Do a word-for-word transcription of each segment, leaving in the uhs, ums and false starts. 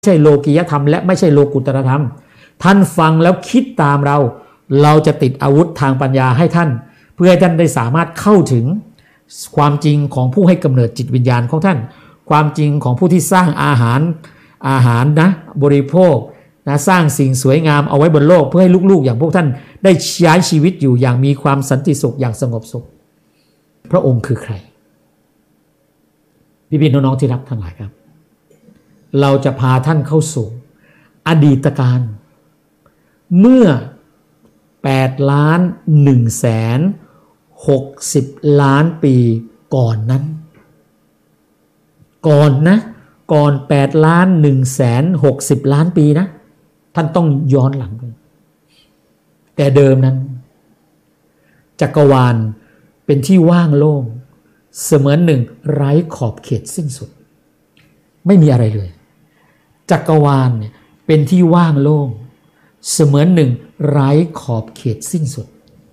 ไม่ใช่โลกียธรรมและไม่ใช่โลกุตตรธรรมท่านฟังแล้วคิดตามเราเราจะติดอาวุธทางปัญญาให้ท่านเพื่อให้ท่านได้สามารถเข้าถึงความจริงของผู้ให้กำเนิดจิตวิญญาณของท่านความจริงของผู้ที่สร้างอาหารอาหารนะบริโภคนะสร้างสิ่งสวยงามเอาไว้บนโลกเพื่อให้ลูกๆอย่างพวกท่านได้ใช้ชีวิตอยู่อย่างมีความสันติสุขอย่างสงบสุขพระองค์คือใครพี่ๆน้องๆที่รักทั้งหลายครับเราจะพาท่านเข้าสู่อดีตการเมื่อแปดล้านหนึ่งแสนหกสิบล้านปีก่อนนั้นก่อนนะก่อนแปดล้านหนึ่งแสนหกสิบล้านปีนะท่านต้องย้อนหลังไปแต่เดิมนั้นจักรวาลเป็นที่ว่างโล่งเสมือนหนึ่งไร้ขอบเขตสิ้นสุดไม่มีอะไรเลยจักรวาลเนี่ยเป็นที่ว่างโล่งเสมือนหนึ่งไร้ขอบเขตสิ้นสุด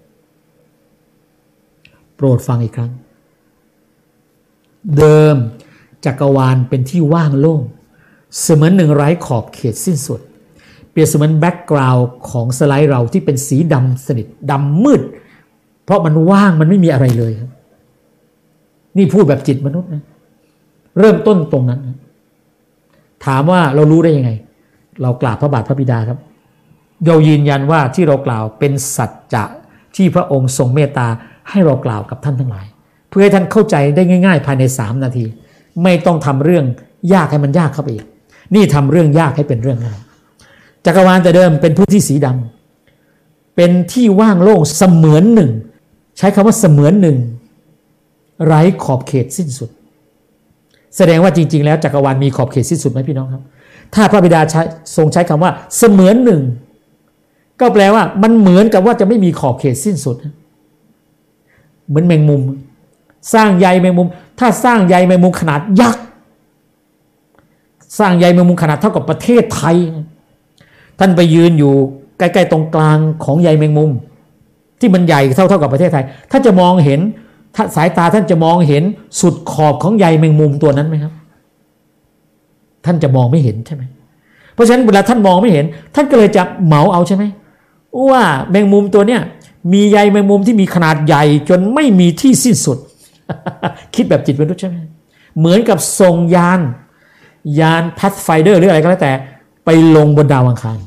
โปรดฟังอีกครั้งเดิมจักรวาลเป็นที่ว่างโล่งเสมือนหนึ่งไร้ขอบเขตสิ้นสุดเปรียบเสมือนแบ็กกราวด์ของสไลด์เราที่เป็นสีดำสนิทดำมืดเพราะมันว่างมันไม่มีอะไรเลยครับนี่พูดแบบจิตมนุษย์นะเริ่มต้นตรงนั้นนะถามว่าเรารู้ได้ยังไงเรากราบพระบาทพระบิดาครับเรายืนยันว่าที่เรากล่าวเป็นสัจจะที่พระองค์ทรงเมตตาให้เรากล่าวกับท่านทั้งหลายเพื่อให้ท่านเข้าใจได้ง่ายๆภายในสามนาทีไม่ต้องทำเรื่องยากให้มันยากเข้าไปอีกนี่ทำเรื่องยากให้เป็นเรื่องง่ายจักรวาลแต่เดิมเป็นพื้นที่สีดำเป็นที่ว่างโล่งเสมือนหนึ่งใช้คำว่าเสมือนหนึ่งไร้ขอบเขตสิ้นสุดแสดงว่าจริงๆแล้วจักรวาลมีขอบเขตสิ้นสุดไหมพี่น้องครับถ้าพระบิดาใช้ทรงใช้คำว่าเสมือนหนึ่งก็แปลว่ามันเหมือนกับว่าจะไม่มีขอบเขตสิ้นสุดเหมือนแมงมุมสร้างใยแมงมุมถ้าสร้างใยแมงมุมขนาดยักษ์สร้างใยแมงมุมขนาดเท่ากับประเทศไทยท่านไปยืนอยู่ใกล้ๆตรงกลางของใยแมงมุมที่มันใหญ่เท่าๆกับประเทศไทยถ้าจะมองเห็นสายตาท่านจะมองเห็นสุดขอบของใยแมงมุมตัวนั้นไหมครับท่านจะมองไม่เห็นใช่ไหมเพราะฉะนั้นเวลาท่านมองไม่เห็นท่านก็เลยจะเหมาเอาใช่ไหมว่าแมงมุมตัวเนี้ยมีใยแมงมุมที่มีขนาดใหญ่จนไม่มีที่สิ้นสุด คิดแบบจิตมนุษย์ใช่ไหมเหมือนกับส่งยานยาน Pathfinder หรืออะไรก็แล้วแต่ไปลงบนดาวอังคาร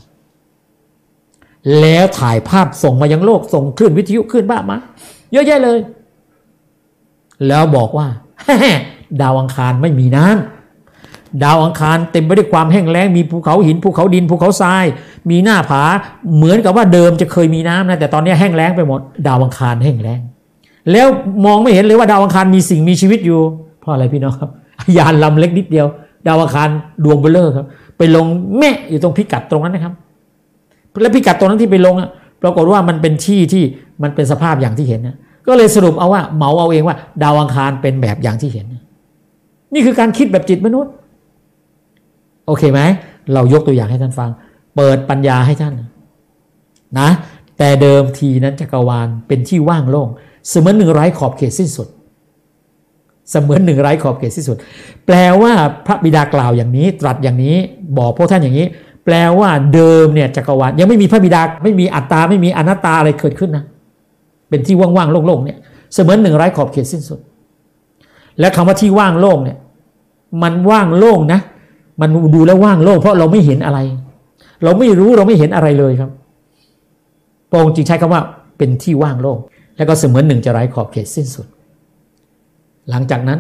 แล้วถ่ายภาพส่งมายังโลกส่งคลื่นวิทยุคลื่นบ้ามาเยอะแยะเลยแล้วบอกว่า ดาวอังคารไม่มีน้ำดาวอังคารเต็มไปด้วยความแห้งแล้งมีภูเขาหินภูเขาดินภูเขาทรายมีหน้าผาเหมือนกับว่าเดิมจะเคยมีน้ำนะแต่ตอนนี้แห้งแล้งไปหมดดาวอังคารแห้งแล้งแล้วมองไม่เห็นเลยว่าดาวอังคารมีสิ่งมีชีวิตอยู่เพราะอะไรพี่น้องครับยานลำเล็กนิดเดียวดาวอังคารดวงเบลเลอร์ครับไปลงแม่อยู่ตรงพิกัดตรงนั้นนะครับแล้วพิกัดตรงนั้นที่ไปลงอ่ะปรากฏว่ามันเป็นที่ที่มันเป็นสภาพอย่างที่เห็นนะก็เลยสรุปเอาว่าเหมาเอาเองว่าดาวอังคารเป็นแบบอย่างที่เห็นนี่คือการคิดแบบจิตมนุษย์โอเคไหมเรายกตัวอย่างให้ท่านฟังเปิดปัญญาให้ท่านนะแต่เดิมทีนั้นจักรวาลเป็นที่ว่างโล่งเสมือนหนึ่งไร้ขอบเขตสิ้นสุดเสมือนหนึ่งไร้ขอบเขตสิ้นสุดแปลว่าพระบิดากล่าวอย่างนี้ตรัสอย่างนี้บอกพวกท่านอย่างนี้แปลว่าเดิมเนี่ยจักรวาลยังไม่มีพระบิดาไม่มีอัตตาไม่มีอนัตตาอะไรเกิดขึ้นนะเป็นที่ว่างๆโล่งๆเนี่ยเสมือนหนึ่งไร้ขอบเขตสิ้นสุดและคำว่าที่ว่างโล่งเนี่ยมันว่างโล่งนะมันดูแล้วว่างโล่งเพราะเราไม่เห็นอะไรเราไม่รู้เราไม่เห็นอะไรเลยครับพระองค์จึงใช้คำว่าเป็นที่ว่างโล่งแล้วก็เสมือนหนึ่งจะไร้ขอบเขตสิ้นสุดหลังจากนั้น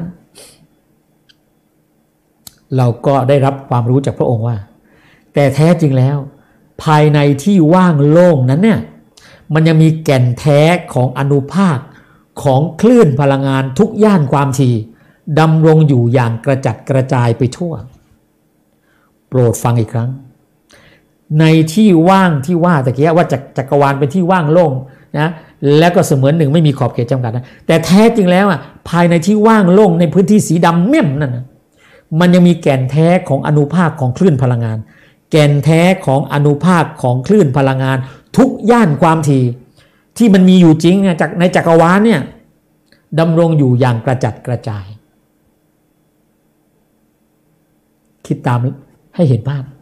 เราก็ได้รับความรู้จากพระองค์ว่าแต่แท้จริงแล้วภายในที่ว่างโล่งนั้นเนี่ยมันยังมีแก่นแท้ของอานุภาคของคลื่นพลังงานทุกย่านความถี่ดำรงอยู่อย่างกระจัดกระจายไปทั่วโปรดฟังอีกครั้งในที่ว่างที่ว่าตะเกียว่าจักรวาลเป็นที่ว่างโล่งนะแล้วก็เสมือนหนึ่งไม่มีขอบเขตจำกัดนะแต่แท้จริงแล้วอ่ะภายในที่ว่างโล่งในพื้นที่สีดำเมี่ยมนั่นนะมันยังมีแก่นแท้ของอานุภาคของคลื่นพลังงานแก่นแท้ของอานุภาคของคลื่นพลังงานทุกย่านความถี่ที่มันมีอยู่จริงเนี่ยในจักรวาลเนี่ยดำรงอยู่อย่างกระจัดกระจายคิดตามให้เห็นภาพ